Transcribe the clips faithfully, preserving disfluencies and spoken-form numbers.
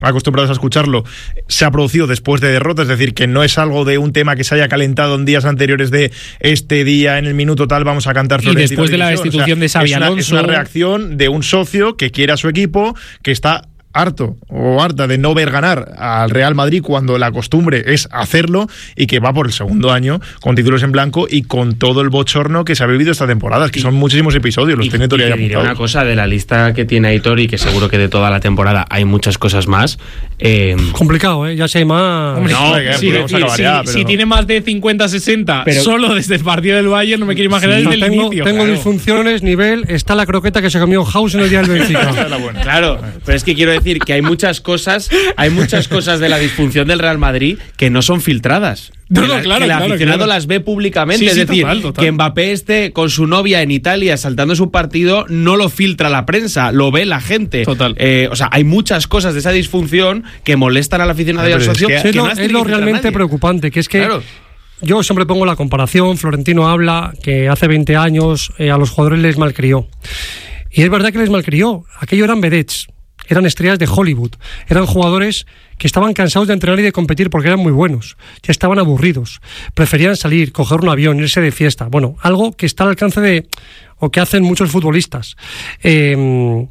acostumbrados a escucharlo, se ha producido después de derrotas, es decir, que no es algo de un tema que se haya calentado en días anteriores de este día, en el minuto tal, vamos a cantar Florentino. Y después de la destitución, o sea, de Xabi Alonso. Es una reacción de un socio que quiere a su equipo, que está harto o harta de no ver ganar al Real Madrid cuando la costumbre es hacerlo, y que va por el segundo año con títulos en blanco y con todo el bochorno que se ha vivido esta temporada, es que son muchísimos episodios, los y, tiene Tori y ahí te diré apuntados. Una cosa, de la lista que tiene Aitor, y que seguro que de toda la temporada hay muchas cosas más. Eh, complicado, ¿eh? Ya sé más. Hombre, no, que sí, podemos decir, acabar si, ya, pero... si tiene más de cincuenta sesenta pero... solo desde el partido del Bayern, no me quiero imaginar sí, desde el tengo, inicio. Tengo claro. disfunciones, nivel, está la croqueta que se comió House en el día del Benfica. Claro, pero es que quiero decir que hay muchas cosas, hay muchas cosas de la disfunción del Real Madrid que no son filtradas. No, que no, la, claro, que el claro, aficionado claro. las ve públicamente, Sí, es sí, decir, total, total. que Mbappé esté con su novia en Italia saltando su partido, no lo filtra la prensa, lo ve la gente. Total. Eh, o sea, hay muchas cosas de esa disfunción que molestan al aficionado y al socio. es Es, que lo, no las es tiene lo que filtrar realmente nadie. preocupante, que es que Claro. yo siempre pongo la comparación. Florentino habla que hace veinte años eh, a los jugadores les malcrió. Y es verdad que les malcrió. Aquello eran vedettes, eran estrellas de Hollywood, eran jugadores que estaban cansados de entrenar y de competir porque eran muy buenos, ya estaban aburridos, preferían salir, coger un avión, irse de fiesta. Bueno, algo que está al alcance de, o que hacen muchos futbolistas. Eh,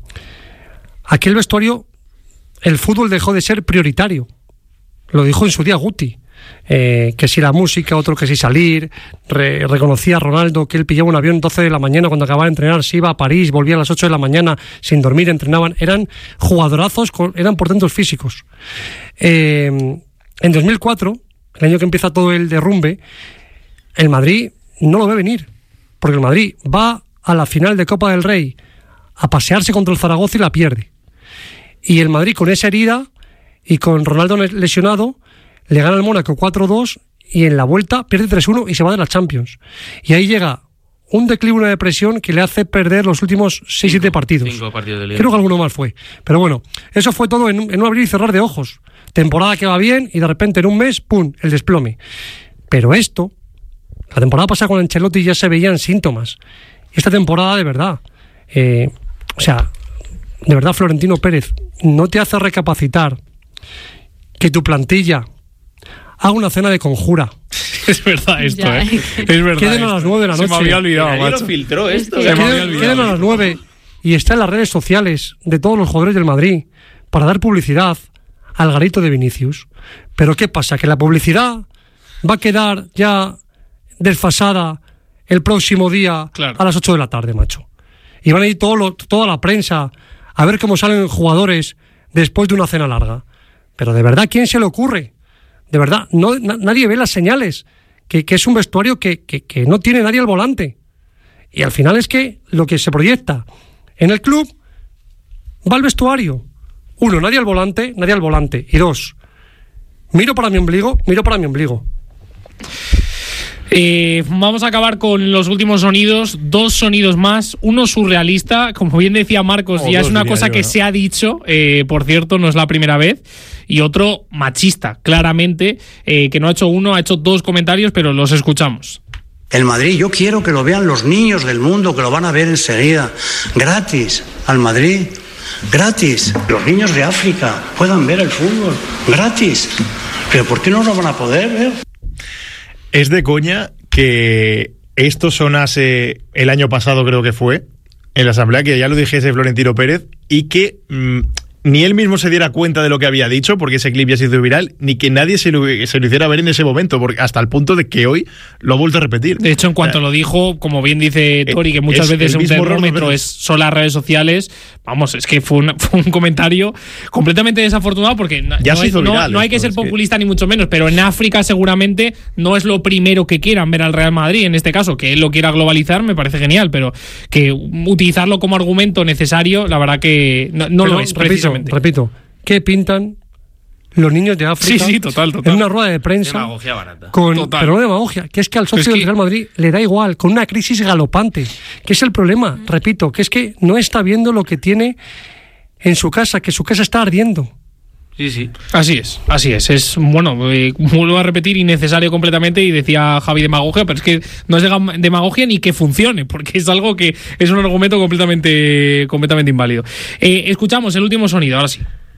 aquel vestuario, el fútbol dejó de ser prioritario. Lo dijo en su día Guti. Eh, que si la música, otro que si salir. Re, reconocía a Ronaldo que él pillaba un avión doce de la mañana cuando acababa de entrenar, se iba a París, volvía a las ocho de la mañana sin dormir, entrenaban. Eran jugadorazos, con, eran portentos físicos. Eh, en dos mil cuatro, el año que empieza todo el derrumbe, el Madrid no lo ve venir, porque el Madrid va a la final de Copa del Rey a pasearse contra el Zaragoza y la pierde. Y el Madrid, con esa herida y con Ronaldo lesionado, le gana al Mónaco cuatro dos y en la vuelta pierde tres uno y se va de la Champions. Y ahí llega un declive, una depresión que le hace perder los últimos seis siete partidos. Cinco partidos de liga. Creo que alguno más fue. Pero bueno, eso fue todo en un, en un abrir y cerrar de ojos. Temporada que va bien y de repente en un mes, ¡pum!, el desplome. Pero esto, la temporada pasada con Ancelotti ya se veían síntomas. Esta temporada, de verdad, eh, o sea, de verdad, Florentino Pérez, no te hace recapacitar que tu plantilla haga una cena de conjura. Es verdad esto, Ya. ¿eh? Es verdad. Queden a esto. las nueve de la Se noche. me había olvidado, Nadie lo macho. filtró esto. Es Se que- me había Queden, olvidado. queden a las nueve y está en las redes sociales de todos los jugadores del Madrid para dar publicidad al garito de Vinicius. Pero ¿qué pasa? Que la publicidad va a quedar ya desfasada el próximo día Claro. a las ocho de la tarde, macho. Y van a ir todo lo- toda la prensa a ver cómo salen jugadores después de una cena larga. Pero de verdad, ¿quién se le ocurre? De verdad, no, na- nadie ve las señales, que, que es un vestuario que, que, que no tiene nadie al volante. Y al final es que lo que se proyecta en el club va al vestuario. Uno, nadie al volante, nadie al volante. Y dos, miro para mi ombligo, miro para mi ombligo. Eh, vamos a acabar con los últimos sonidos, dos sonidos más, uno surrealista, como bien decía Marcos, O ya es dos, una diría cosa yo, que ¿no? se ha dicho, eh, por cierto, no es la primera vez, y otro machista, claramente, eh, que no ha hecho uno, ha hecho dos comentarios, pero los escuchamos. El Madrid, yo quiero que lo vean los niños del mundo, que lo van a ver enseguida, gratis, al Madrid, gratis. Los niños de África puedan ver el fútbol, gratis. Pero ¿por qué no lo van a poder ver? Es de coña que esto sonase el año pasado, creo que fue, en la asamblea, que ya lo dijese Florentino Pérez, y que mmm, ni él mismo se diera cuenta de lo que había dicho, porque ese clip ya se hizo viral, ni que nadie se lo, se lo hiciera ver en ese momento, porque hasta el punto de que hoy lo ha vuelto a repetir. De hecho, en cuanto Eh, lo dijo, como bien dice Tori, que muchas es veces el un mismo error dos termómetro es, veces. son las redes sociales, vamos, es que fue un, fue un comentario completamente desafortunado, porque no, Ya no se hay, hizo no- viral no hay que esto, ser es que- populista ni mucho menos, pero en África seguramente no es lo primero que quieran ver al Real Madrid, en este caso, que él lo quiera globalizar me parece genial, pero que utilizarlo como argumento necesario, la verdad que no, no Pero, lo es, repito, precisamente. repito, ¿qué pintan los niños de África Sí, sí, total, total. en una rueda de prensa? Demagogia barata. Con, Total. pero no demagogia, que es que al socio Es que- del Real Madrid le da igual, con una crisis galopante, que es el problema, repito, que es que no está viendo lo que tiene en su casa, que su casa está ardiendo. Sí, sí. Así es, así es. Es, bueno, eh, vuelvo a repetir, innecesario completamente, y decía Javi demagogia, pero es que no es de- demagogia ni que funcione, porque es algo que es un argumento completamente, completamente inválido. Eh, escuchamos el último sonido, ahora sí.